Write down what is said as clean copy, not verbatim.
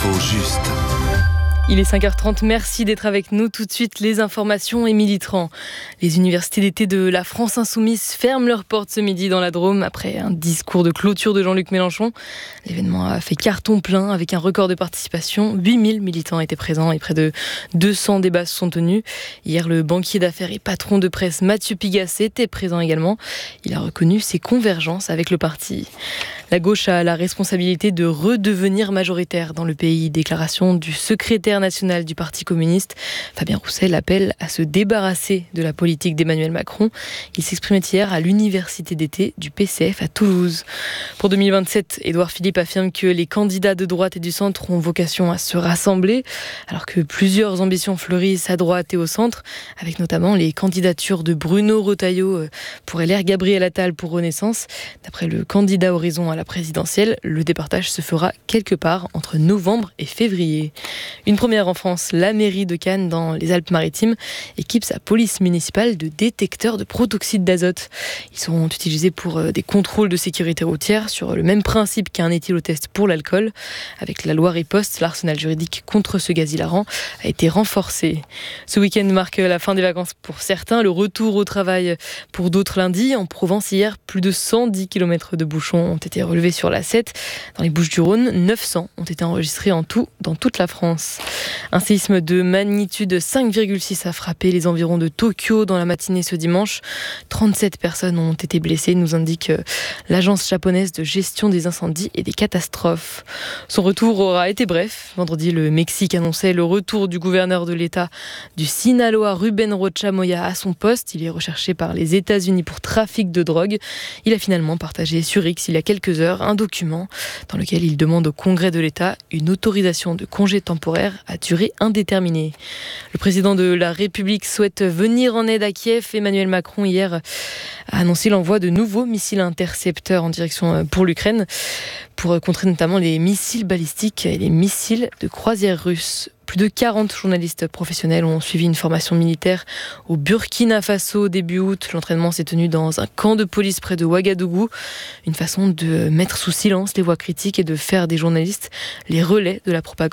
L'info juste. Il est 5h30, merci d'être avec nous. Tout de suite, les informations. Émilie Tran. Les universités d'été de la France Insoumise ferment leurs portes ce midi dans la Drôme après un discours de clôture de Jean-Luc Mélenchon. L'événement a fait carton plein avec un record de participation. 8000 militants étaient présents et près de 200 débats se sont tenus. Hier, le banquier d'affaires et patron de presse Mathieu Pigasse était présent également. Il a reconnu ses convergences avec le parti. La gauche a la responsabilité de redevenir majoritaire dans le pays. Déclaration du secrétaire national du Parti communiste. Fabien Roussel appelle à se débarrasser de la politique d'Emmanuel Macron. Il s'exprimait hier à l'université d'été du PCF à Toulouse. Pour 2027, Édouard Philippe affirme que les candidats de droite et du centre ont vocation à se rassembler, alors que plusieurs ambitions fleurissent à droite et au centre, avec notamment les candidatures de Bruno Retailleau pour LR, Gabriel Attal pour Renaissance. D'après le candidat Horizon à la présidentielle, le départage se fera quelque part entre novembre et février. Une première en France, la mairie de Cannes dans les Alpes-Maritimes équipe sa police municipale de détecteurs de protoxyde d'azote. Ils seront utilisés pour des contrôles de sécurité routière sur le même principe qu'un éthylotest pour l'alcool. Avec la loi Riposte, l'arsenal juridique contre ce gaz hilarant a été renforcé. Ce week-end marque la fin des vacances pour certains, le retour au travail pour d'autres lundi. En Provence, hier, plus de 110 km de bouchons ont été relevés sur l'A7. Dans les Bouches-du-Rhône, 900 ont été enregistrés en tout dans toute la France. Un séisme de magnitude 5,6 a frappé les environs de Tokyo dans la matinée ce dimanche. 37 personnes ont été blessées, nous indique l'agence japonaise de gestion des incendies et des catastrophes. Son retour aura été bref. Vendredi, le Mexique annonçait le retour du gouverneur de l'État du Sinaloa, Rubén Rocha Moya, à son poste. Il est recherché par les États-Unis pour trafic de drogue. Il a finalement partagé sur X il y a quelques heures un document dans lequel il demande au Congrès de l'État une autorisation de congé temporaire à durée indéterminée. Le président de la République souhaite venir en aide à Kiev. Emmanuel Macron, hier, a annoncé l'envoi de nouveaux missiles intercepteurs en direction pour l'Ukraine pour contrer notamment les missiles balistiques et les missiles de croisière russes. Plus de 40 journalistes professionnels ont suivi une formation militaire au Burkina Faso début août. L'entraînement s'est tenu dans un camp de police près de Ouagadougou. Une façon de mettre sous silence les voix critiques et de faire des journalistes les relais de la propagande